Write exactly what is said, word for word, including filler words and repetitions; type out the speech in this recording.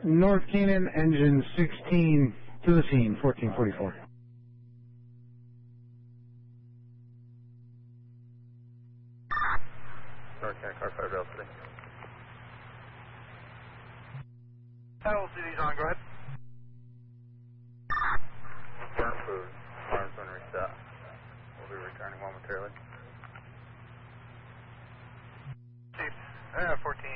North Canaan, engine sixteen to the scene, fourteen forty-four. North Canaan, car five L three. L C D's on, go ahead. Burnt food, farm's been reset. We'll be returning momentarily. Chief, uh, fourteen